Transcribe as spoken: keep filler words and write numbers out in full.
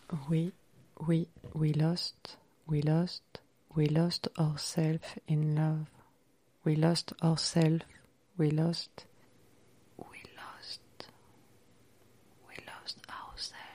We, we, we lost, we lost, we lost ourselves in love. We lost ourselves, we lost, we lost, we lost ourselves.